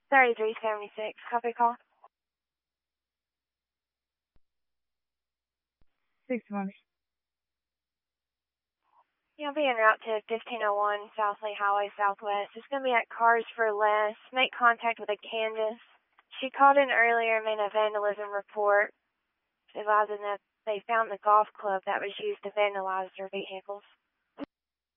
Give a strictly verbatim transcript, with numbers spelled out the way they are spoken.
thirty-three seventy-six, copy call. six one. You'll be en route to fifteen oh one South Lee Highway Southwest. It's going to be at Cars for Less. Make contact with a Candace. She called in earlier and made a vandalism report, advising that they found the golf club that was used to vandalize their vehicles.